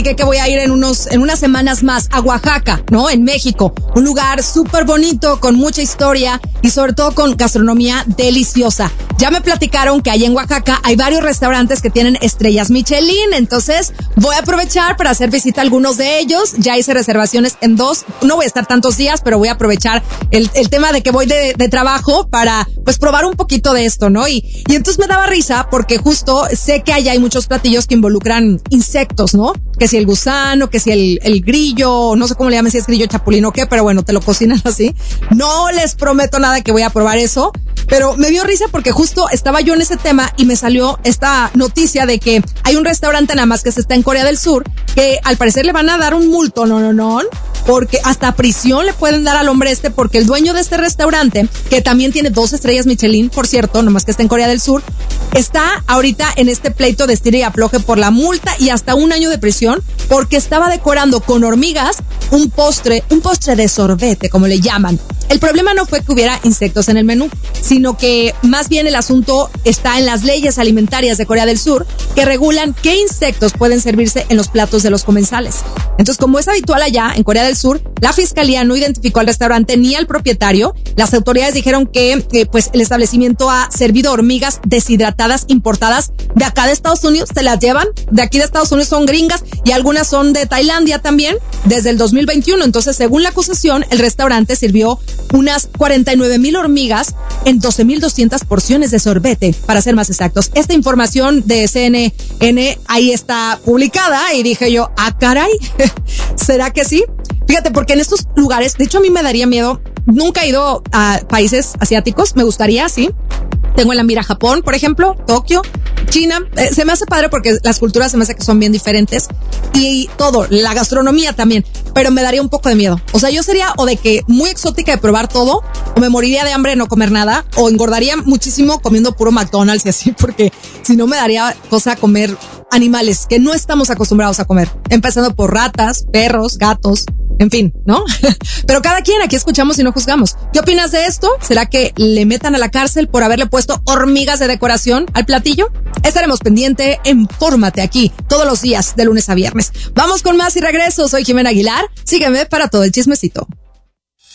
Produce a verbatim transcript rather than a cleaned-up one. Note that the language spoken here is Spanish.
platiqué que voy a ir en unos, en unas semanas más a Oaxaca, ¿no? En México. Un lugar súper bonito, con mucha historia y sobre todo con gastronomía deliciosa. Ya me platicaron que allá en Oaxaca hay varios restaurantes que tienen estrellas Michelin, entonces voy a aprovechar para hacer visita a algunos de ellos. Ya hice reservaciones en dos, no voy a estar tantos días, pero voy a aprovechar el, el tema de que voy de, de trabajo para, pues, probar un poquito de esto, ¿no? Y, y entonces me daba risa porque justo sé que allá hay muchos platillos que involucran insectos, ¿no? Que si el gusano, que si el, el grillo, no sé cómo le llaman, si es grillo chapulín o qué, pero bueno, te lo cocinan así. No les prometo nada que voy a probar eso, pero me dio risa porque justo estaba yo en ese tema y me salió esta noticia de que hay un restaurante nada más que se está en Corea del Sur que al parecer le van a dar un multo, no, no, no, porque hasta prisión le pueden dar al hombre este porque el dueño de este restaurante, que también tiene dos estrellas Michelin, por cierto, nomás que está en Corea del Sur, está ahorita en este pleito de estira y afloje por la multa y hasta un año de prisión porque estaba decorando con hormigas un postre, un postre de sorbete, como le llaman. El problema no fue que hubiera insectos en el menú, sino que más bien el asunto está en las leyes alimentarias de Corea del Sur que regulan qué insectos pueden servirse en los platos de los comensales. Entonces, como es habitual allá en Corea del Sur, la fiscalía no identificó al restaurante ni al propietario. Las autoridades dijeron que, que pues el establecimiento ha servido hormigas deshidratadas importadas de acá de Estados Unidos, se las llevan, de aquí de Estados Unidos son gringas y algunas son de Tailandia también, desde el dos mil veintiuno. Entonces, según la acusación, el restaurante sirvió unas cuarenta y nueve mil hormigas en doce mil doscientas porciones de sorbete, para ser más exactos. Esta información de C N N ahí está publicada y dije yo, ah, caray, ¿será que sí? Fíjate, porque en estos lugares, de hecho a mí me daría miedo, nunca he ido a países asiáticos, me gustaría, sí. Tengo en la mira Japón, por ejemplo, Tokio, China. Eh, se me hace padre porque las culturas se me hace que son bien diferentes y todo, la gastronomía también, pero me daría un poco de miedo. O sea, yo sería o de que muy exótica de probar todo, o me moriría de hambre de no comer nada, o engordaría muchísimo comiendo puro McDonald's y así, porque si no me daría cosa comer animales que no estamos acostumbrados a comer, empezando por ratas, perros, gatos, en fin, ¿no? Pero cada quien, aquí escuchamos y no juzgamos. ¿Qué opinas de esto? ¿Será que le metan a la cárcel por haberle puesto hormigas de decoración al platillo? Estaremos pendiente en Fórmate aquí, todos los días, de lunes a viernes. Vamos con más y regreso. Soy Jimena Aguilar. Sígueme para todo el chismecito.